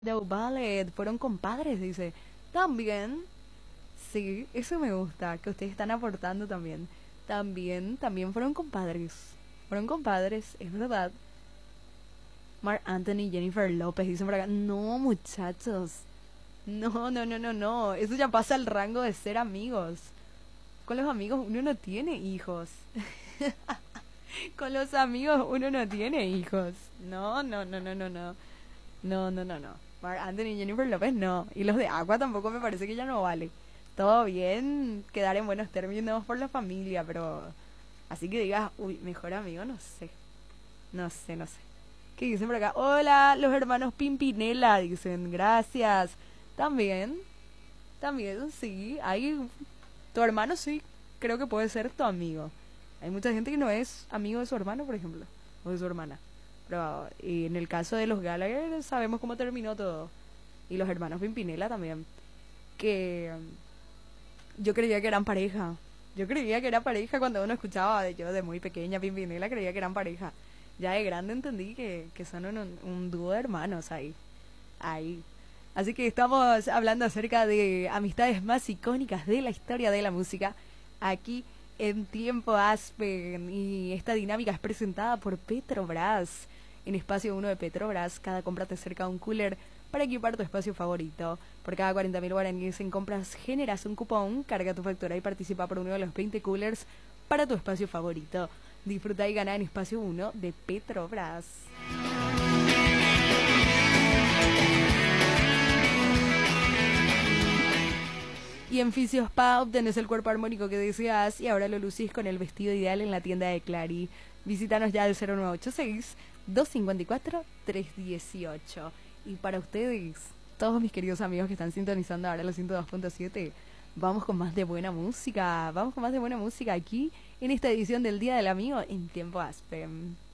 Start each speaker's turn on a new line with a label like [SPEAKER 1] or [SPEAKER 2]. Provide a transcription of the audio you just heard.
[SPEAKER 1] The Ballet, fueron compadres, dice. También, sí, eso me gusta, que ustedes están aportando también. También fueron compadres. Fueron compadres, es verdad. Mark Anthony y Jennifer López dicen por acá. No, muchachos. No. Eso ya pasa al rango de ser amigos. Con los amigos uno no tiene hijos. Con los amigos uno no tiene hijos. No. No. Marc Anthony y Jennifer López no. Y los de Aqua tampoco me parece que ya no vale. Todo bien, quedar en buenos términos por la familia, pero así que digas, uy, mejor amigo, no sé. No sé. ¿Qué dicen por acá? Hola, los hermanos Pimpinela, dicen, gracias. También, también, sí. Tu hermano sí, creo que puede ser tu amigo. Hay mucha gente que no es amigo de su hermano, por ejemplo, o de su hermana. Pero y en el caso de los Gallagher sabemos cómo terminó todo. Y los hermanos Pimpinela también. Que yo creía que eran pareja. Yo creía que era pareja cuando uno escuchaba de yo de muy pequeña Pimpinela, creía que eran pareja. Ya de grande entendí que son un dúo de hermanos ahí. Así que estamos hablando acerca de amistades más icónicas de la historia de la música. Aquí en Tiempo Aspen. Y esta dinámica es presentada por Petrobras. En espacio uno de Petrobras, cada compra te acerca a un cooler para equipar tu espacio favorito. Por cada 40.000 guaraníes en compras generas un cupón, carga tu factura y participa por uno de los 20 coolers para tu espacio favorito. Disfruta y gana en espacio uno de Petrobras. Y en Fisios Spa obtenés el cuerpo armónico que deseas y ahora lo lucís con el vestido ideal en la tienda de Clary. Visítanos ya al 0986-254-318. Y para ustedes, todos mis queridos amigos que están sintonizando ahora los 102.7, vamos con más de buena música. Vamos con más de buena música aquí en esta edición del Día del Amigo en Tiempo Aspen.